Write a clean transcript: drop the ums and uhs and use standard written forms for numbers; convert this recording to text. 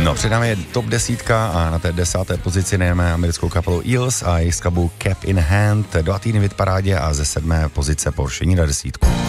No, před námi je top 10 a na té 10. pozici nejeme americkou kapelu Eels a jejich skladbu Cap in Hand, 2 týdny v hitparádě a ze 7. pozice porušení na 10.